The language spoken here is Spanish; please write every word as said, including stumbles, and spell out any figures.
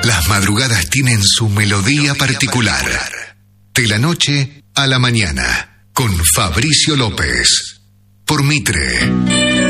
Las madrugadas tienen su melodía particular. De la noche a la mañana, con Fabricio López. Por Mitre.